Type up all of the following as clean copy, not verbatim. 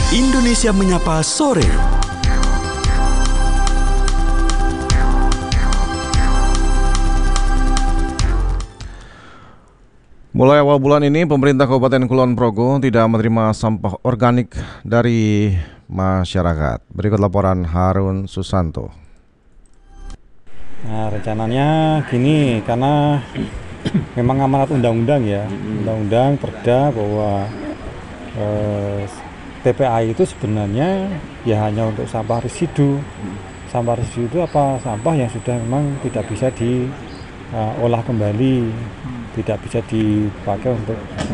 Indonesia Menyapa Sore. Mulai awal bulan ini, pemerintah Kabupaten Kulon Progo tidak menerima sampah organik dari masyarakat. Berikut laporan Harun Susanto. Nah, rencananya gini, karena memang amanat undang-undang ya, undang-undang perda bahwa TPA itu sebenarnya ya hanya untuk sampah residu. Sampah residu itu apa? Sampah yang sudah memang tidak bisa diolah kembali, tidak bisa dipakai untuk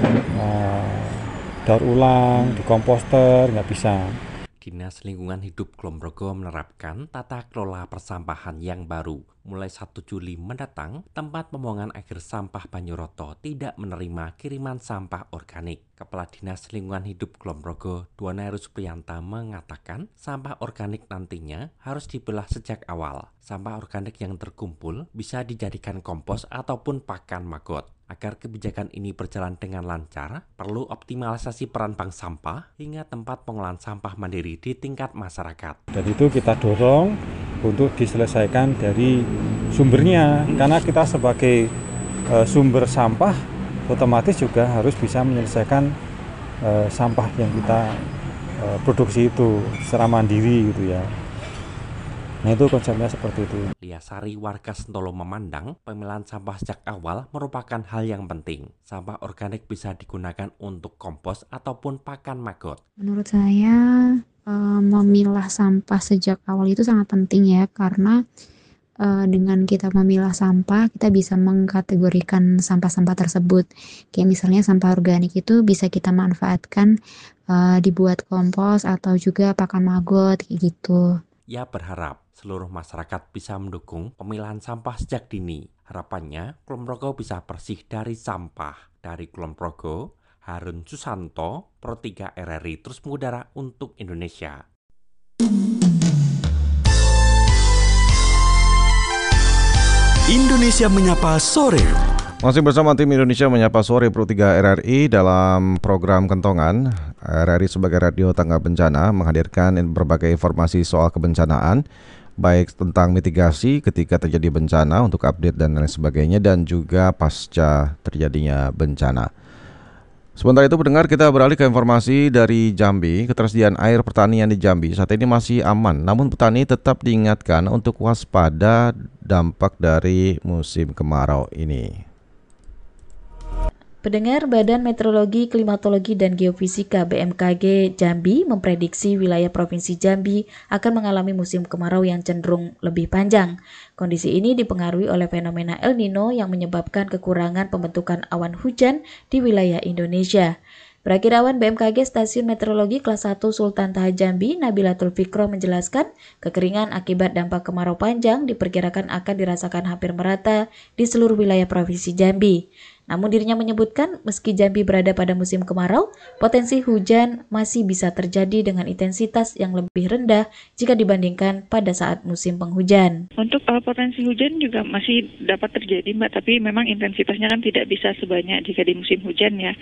daur ulang, di komposter, nggak bisa. Dinas Lingkungan Hidup Kulon Progo menerapkan tata kelola persampahan yang baru. Mulai 1 Juli mendatang, tempat pembuangan akhir sampah Banyuroto tidak menerima kiriman sampah organik. Kepala Dinas Lingkungan Hidup Kulon Progo, Dwana Heru Supriyanta mengatakan sampah organik nantinya harus dipilah sejak awal. Sampah organik yang terkumpul bisa dijadikan kompos ataupun pakan maggot. Agar kebijakan ini berjalan dengan lancar, perlu optimalisasi peran bank sampah hingga tempat pengolahan sampah mandiri di tingkat masyarakat. Dan itu kita dorong untuk diselesaikan dari sumbernya, karena kita sebagai sumber sampah otomatis juga harus bisa menyelesaikan sampah yang kita produksi itu secara mandiri gitu ya. Nah, itu konsepnya seperti itu. Liasari warga Sentolo memandang pemilahan sampah sejak awal merupakan hal yang penting. Sampah organik bisa digunakan untuk kompos ataupun pakan maggot. Menurut saya memilah sampah sejak awal itu sangat penting ya, karena dengan kita memilah sampah, kita bisa mengkategorikan sampah-sampah tersebut. Kayak misalnya sampah organik itu bisa kita manfaatkan dibuat kompos atau juga pakan maggot kayak gitu. Ia berharap seluruh masyarakat bisa mendukung pemilahan sampah sejak dini. Harapannya, Kulon Progo bisa bersih dari sampah. Dari Kulon Progo, Harun Susanto, Pro 3 RRI terus mengudara untuk Indonesia. Indonesia Menyapa Sore. Masih bersama tim Indonesia Menyapa Sore Pro 3 RRI dalam program Kentongan. RRI sebagai radio tangga bencana menghadirkan berbagai informasi soal kebencanaan, baik tentang mitigasi ketika terjadi bencana untuk update dan lain sebagainya, dan juga pasca terjadinya bencana. Sementara itu pendengar, kita beralih ke informasi dari Jambi. Ketersediaan air pertanian di Jambi saat ini masih aman, namun petani tetap diingatkan untuk waspada dampak dari musim kemarau ini. Pendengar, Badan Meteorologi, Klimatologi, dan Geofisika BMKG Jambi memprediksi wilayah Provinsi Jambi akan mengalami musim kemarau yang cenderung lebih panjang. Kondisi ini dipengaruhi oleh fenomena El Nino yang menyebabkan kekurangan pembentukan awan hujan di wilayah Indonesia. Perakirawan BMKG Stasiun Meteorologi Kelas 1 Sultan Taha Jambi, Nabilatul Fikro menjelaskan, kekeringan akibat dampak kemarau panjang diperkirakan akan dirasakan hampir merata di seluruh wilayah Provinsi Jambi. Namun dirinya menyebutkan meski Jambi berada pada musim kemarau, potensi hujan masih bisa terjadi dengan intensitas yang lebih rendah jika dibandingkan pada saat musim penghujan. Untuk potensi hujan juga masih dapat terjadi, Mbak, tapi memang intensitasnya kan tidak bisa sebanyak jika di musim hujan ya.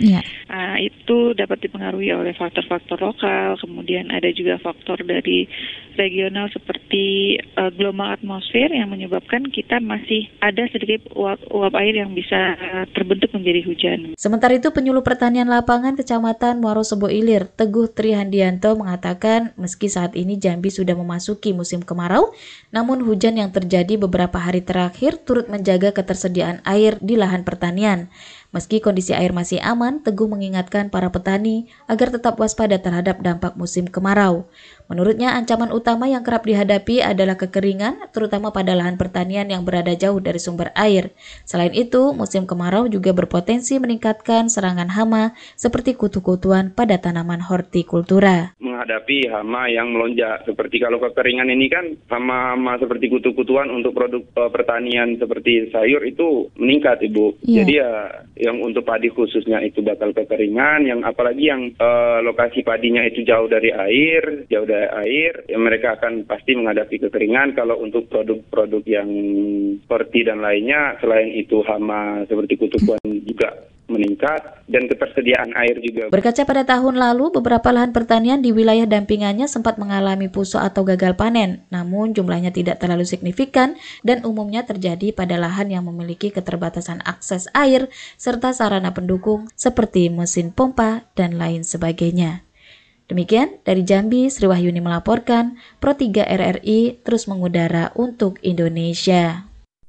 Itu dapat dipengaruhi oleh faktor-faktor lokal, kemudian ada juga faktor dari regional seperti gelombang atmosfer yang menyebabkan kita masih ada sedikit uap air yang bisa terbentuk menjadi hujan. Sementara itu, penyuluh pertanian lapangan Kecamatan Muaro Sebo Ilir, Teguh Trihandianto mengatakan meski saat ini Jambi sudah memasuki musim kemarau, namun hujan yang terjadi beberapa hari terakhir turut menjaga ketersediaan air di lahan pertanian. Meski kondisi air masih aman, Teguh mengingatkan para petani agar tetap waspada terhadap dampak musim kemarau. Menurutnya, ancaman utama yang kerap dihadapi adalah kekeringan, terutama pada lahan pertanian yang berada jauh dari sumber air. Selain itu, musim kemarau juga berpotensi meningkatkan serangan hama seperti kutu-kutuan pada tanaman hortikultura. Menghadapi hama yang melonjak, seperti kalau kekeringan ini kan hama-hama seperti kutu-kutuan untuk produk pertanian seperti sayur itu meningkat, Ibu. Jadi ya yang untuk padi khususnya itu bakal kekeringan, yang apalagi yang lokasi padinya itu jauh dari air, ya mereka akan pasti menghadapi kekeringan. Kalau untuk produk-produk yang seperti dan lainnya, selain itu hama seperti kutu-kutuan juga meningkat dan ketersediaan air juga. Berkaca pada tahun lalu, beberapa lahan pertanian di wilayah dampingannya sempat mengalami puso atau gagal panen, namun jumlahnya tidak terlalu signifikan dan umumnya terjadi pada lahan yang memiliki keterbatasan akses air serta sarana pendukung seperti mesin pompa dan lain sebagainya. Demikian dari Jambi, Sri Wahyuni melaporkan, Pro 3 RRI terus mengudara untuk Indonesia.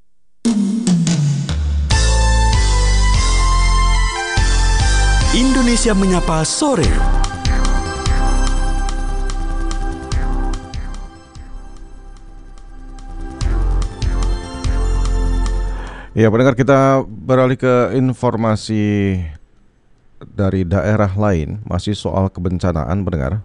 Indonesia Menyapa Sore. Ya, pendengar, kita beralih ke informasi dari daerah lain, masih soal kebencanaan, pendengar.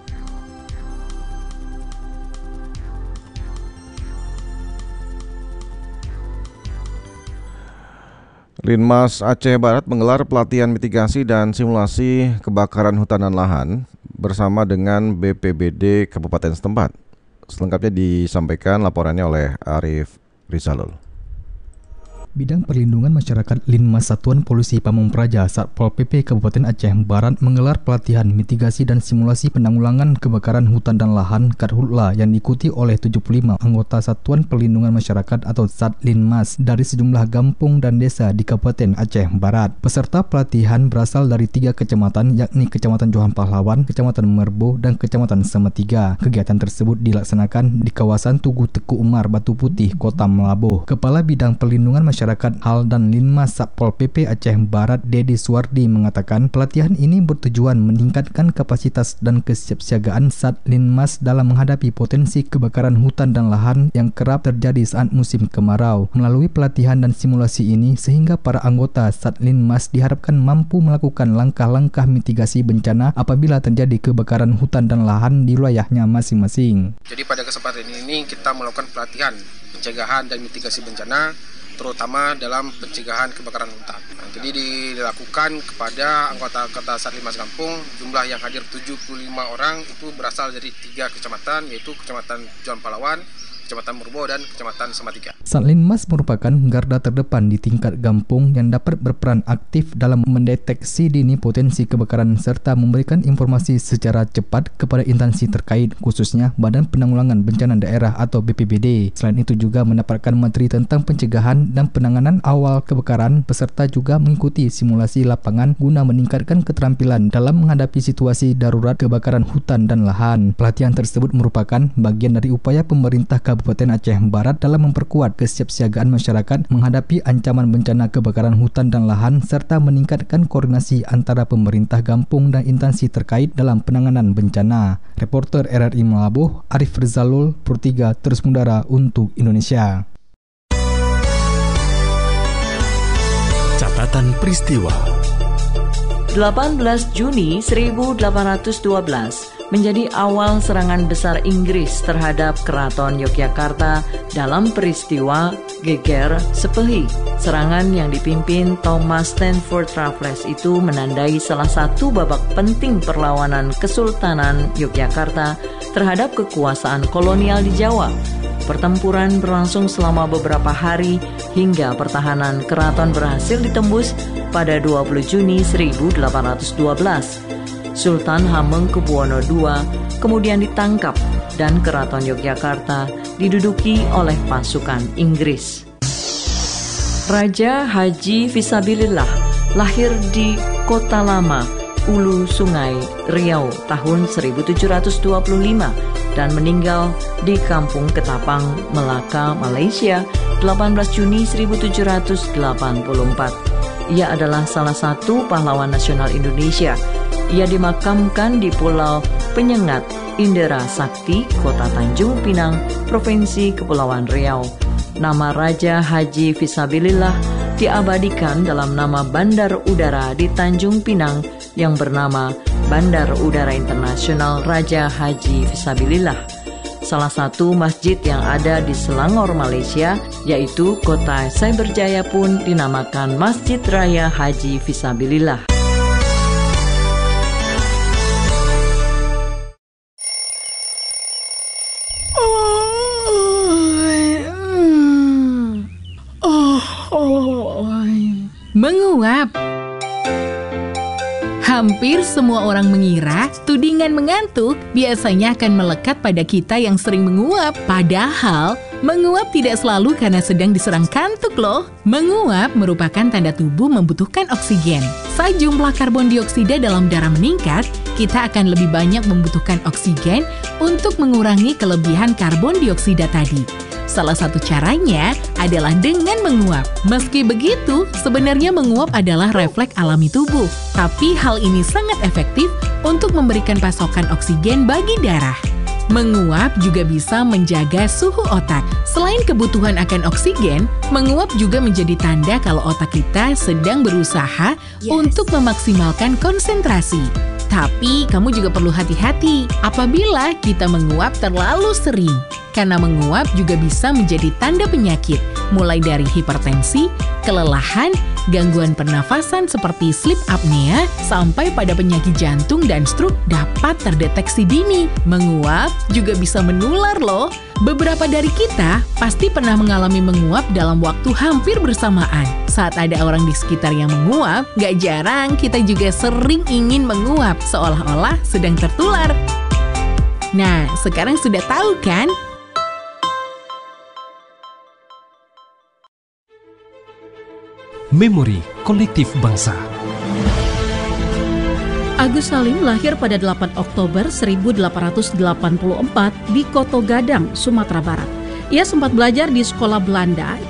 Linmas Aceh Barat menggelar pelatihan mitigasi dan simulasi kebakaran hutan dan lahan bersama dengan BPBD Kabupaten setempat. Selengkapnya disampaikan laporannya oleh Arif Rizalul. Bidang Perlindungan Masyarakat Linmas Satuan Polisi Pamong Praja Satpol PP Kabupaten Aceh Barat menggelar pelatihan mitigasi dan simulasi penanggulangan kebakaran hutan dan lahan Karhutla yang diikuti oleh 75 anggota Satuan Perlindungan Masyarakat atau Satlinmas dari sejumlah kampung dan desa di Kabupaten Aceh Barat. Peserta pelatihan berasal dari 3 kecamatan yakni Kecamatan Johan Pahlawan, Kecamatan Merbo, dan Kecamatan Semetiga. Kegiatan tersebut dilaksanakan di kawasan Tugu Teku Umar, Batu Putih, Kota Melabuh. Kepala Bidang Perlindungan Masyarakat Hal dan Linmas Satpol PP Aceh Barat Dedi Suwardi mengatakan pelatihan ini bertujuan meningkatkan kapasitas dan kesiapsiagaan Satlinmas dalam menghadapi potensi kebakaran hutan dan lahan yang kerap terjadi saat musim kemarau. Melalui pelatihan dan simulasi ini sehingga para anggota Satlinmas diharapkan mampu melakukan langkah-langkah mitigasi bencana apabila terjadi kebakaran hutan dan lahan di wilayahnya masing-masing. Jadi pada kesempatan ini kita melakukan pelatihan pencegahan dan mitigasi bencana, terutama dalam pencegahan kebakaran hutan. Jadi dilakukan kepada anggota Satlinmas Kampung, jumlah yang hadir 75 orang itu berasal dari 3 kecamatan, yaitu Kecamatan Johan Pahlawan, Kecamatan Merbo, dan Kecamatan Sematiga. Satlinmas merupakan garda terdepan di tingkat kampung yang dapat berperan aktif dalam mendeteksi dini potensi kebakaran serta memberikan informasi secara cepat kepada instansi terkait, khususnya Badan Penanggulangan Bencana Daerah atau BPBD. Selain itu juga mendapatkan materi tentang pencegahan dan penanganan awal kebakaran. Peserta juga mengikuti simulasi lapangan guna meningkatkan keterampilan dalam menghadapi situasi darurat kebakaran hutan dan lahan. Pelatihan tersebut merupakan bagian dari upaya pemerintah Kabupaten Aceh Barat dalam memperkuat kesiapsiagaan masyarakat menghadapi ancaman bencana kebakaran hutan dan lahan serta meningkatkan koordinasi antara pemerintah kampung dan instansi terkait dalam penanganan bencana. Reporter RRI Melabuh, Arif Rizalul, Pro 3 terus mengudara untuk Indonesia. Catatan peristiwa 18 Juni 1812 menjadi awal serangan besar Inggris terhadap Keraton Yogyakarta dalam peristiwa Geger Sepehi. Serangan yang dipimpin Thomas Stanford Raffles itu menandai salah satu babak penting perlawanan Kesultanan Yogyakarta terhadap kekuasaan kolonial di Jawa. Pertempuran berlangsung selama beberapa hari hingga pertahanan keraton berhasil ditembus pada 20 Juni 1812. Sultan Hamengkubuwono II kemudian ditangkap dan Keraton Yogyakarta diduduki oleh pasukan Inggris. Raja Haji Fisabilillah lahir di Kota Lama, Ulu Sungai, Riau tahun 1725 dan meninggal di Kampung Ketapang, Melaka, Malaysia 18 Juni 1784. Ia adalah salah satu pahlawan nasional Indonesia. Ia dimakamkan di Pulau Penyengat, Indera Sakti, Kota Tanjung Pinang, Provinsi Kepulauan Riau. Nama Raja Haji Fisabilillah diabadikan dalam nama Bandar Udara di Tanjung Pinang yang bernama Bandar Udara Internasional Raja Haji Fisabilillah. Salah satu masjid yang ada di Selangor, Malaysia, yaitu Kota Cyberjaya pun dinamakan Masjid Raya Haji Fisabilillah. Menguap. Hampir semua orang mengira tudingan mengantuk biasanya akan melekat pada kita yang sering menguap. Padahal, menguap tidak selalu karena sedang diserang kantuk loh. Menguap merupakan tanda tubuh membutuhkan oksigen. Saat jumlah karbon dioksida dalam darah meningkat, kita akan lebih banyak membutuhkan oksigen untuk mengurangi kelebihan karbon dioksida tadi. Salah satu caranya adalah dengan menguap. Meski begitu, sebenarnya menguap adalah refleks alami tubuh. Tapi hal ini sangat efektif untuk memberikan pasokan oksigen bagi darah. Menguap juga bisa menjaga suhu otak. Selain kebutuhan akan oksigen, menguap juga menjadi tanda kalau otak kita sedang berusaha untuk memaksimalkan konsentrasi. Tapi kamu juga perlu hati-hati apabila kita menguap terlalu sering. Karena menguap juga bisa menjadi tanda penyakit, mulai dari hipertensi, kelelahan, gangguan pernafasan seperti sleep apnea, sampai pada penyakit jantung dan stroke dapat terdeteksi dini. Menguap juga bisa menular loh. Beberapa dari kita pasti pernah mengalami menguap dalam waktu hampir bersamaan. Saat ada orang di sekitar yang menguap, gak jarang kita juga sering ingin menguap, seolah-olah sedang tertular. Nah, sekarang sudah tahu kan? Memori Kolektif Bangsa. Agus Salim lahir pada 8 Oktober 1884 di Koto Gadang, Sumatera Barat. Ia sempat belajar di sekolah Belanda